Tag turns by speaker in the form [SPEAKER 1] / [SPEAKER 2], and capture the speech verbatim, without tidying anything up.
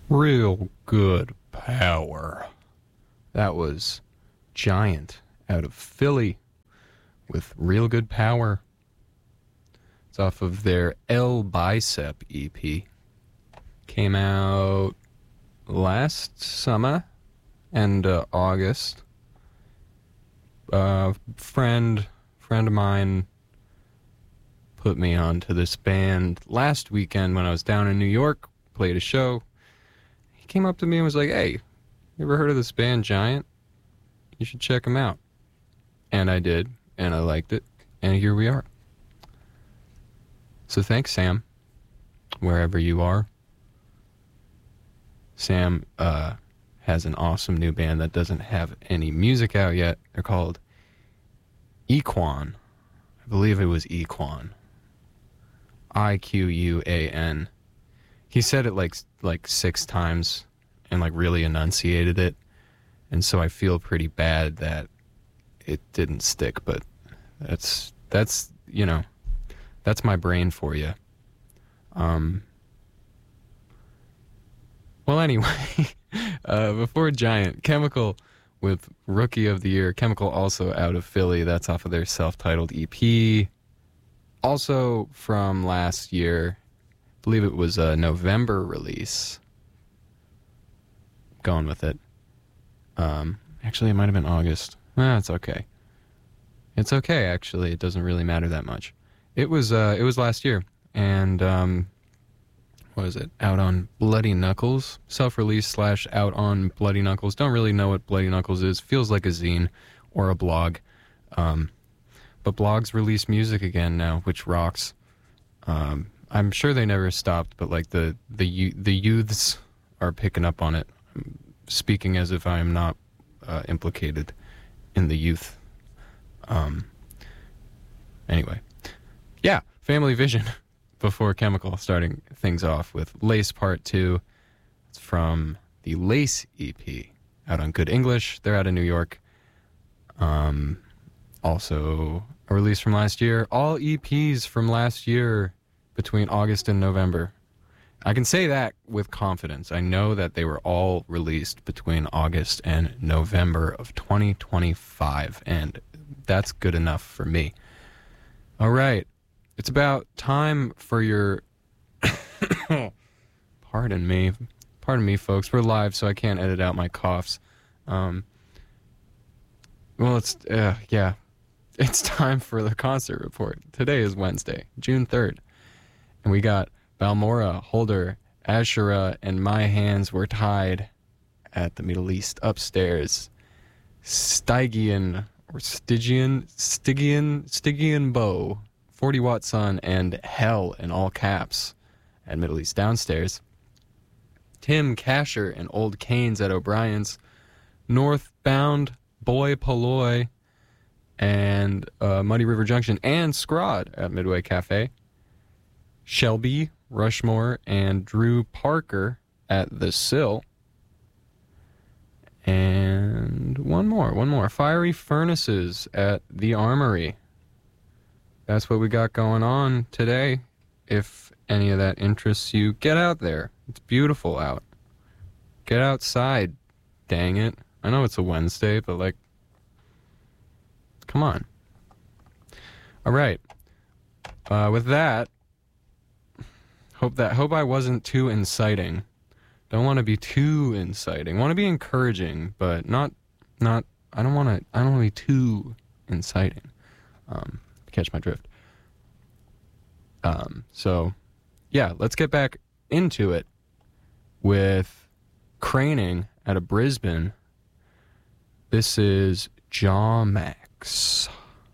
[SPEAKER 1] Real good power. That was Giant out of Philly with Real Good Power. It's off of their El Bicep E P. Came out last summer and uh, August. Uh, friend, friend of mine put me onto this band last weekend when I was down in New York, played a show. He came up to me and was like, "Hey, you ever heard of this band Giant? You should check them out." And I did, and I liked it, and here we are. So thanks, Sam, wherever you are. Sam uh, has an awesome new band that doesn't have any music out yet. They're called Equan. I believe it was Equan. I Q U A N. He said it like like six times and like really enunciated it. And so I feel pretty bad that it didn't stick, but that's that's you know, that's my brain for you. Um Well, anyway, uh, before Giant, Chemical with Rookie of the Year. Chemical also out of Philly. That's off of their self-titled E P. Also from last year, I believe it was a November release. Going with it. Um, actually, it might have been August. Ah, it's okay. It's okay, actually. It doesn't really matter that much. It was uh, it was last year, and um, what was it? Out on Bloody Knuckles, self-release slash out on Bloody Knuckles. Don't really know what Bloody Knuckles is. Feels like a zine or a blog. Um, but blogs release music again now, which rocks. Um, I'm sure they never stopped, but like the the the youths are picking up on it. I'm speaking as if I am not uh, implicated in the youth. Um. Anyway, yeah, Family Vision. Before Chemical, starting things off with Lace Part two. It's from the Lace E P, out on Good English. They're out of New York. Um, also, a release from last year. All E Ps from last year between August and November. I can say that with confidence. I know that they were all released between August and November of twenty twenty-five, and that's good enough for me. All right. It's about time for your... Pardon me. Pardon me, folks. We're live, so I can't edit out my coughs. Um, well, it's... Uh, yeah. It's time for the concert report. Today is Wednesday, June third. And we got Balmora, Holder, Asherah, and My Hands Were Tied at the Middle East upstairs. Stygian, or Stygian, Stygian, Stygian Bow, forty watt Sun, and Hell in all caps at Middle East downstairs. Tim Casher and Old Canes at O'Brien's. Northbound, Boy Polloy, and uh, Muddy River Junction, and Scrod at Midway Cafe. Shelby, Rushmore, and Drew Parker at The Sill. And one more, one more. Fiery Furnaces at The Armory. That's what we got going on today. If any of that interests you, get out there. It's beautiful out. Get outside, dang it. I know it's a Wednesday, but like, come on. All right. Uh, with that, hope that hope I wasn't too inciting. Don't want to be too inciting. Want to be encouraging, but not not. I don't want to. I don't want to be too inciting. Um, catch my drift. Um, so, yeah, let's get back into it with Craning out of Brisbane. This is Jaw Max.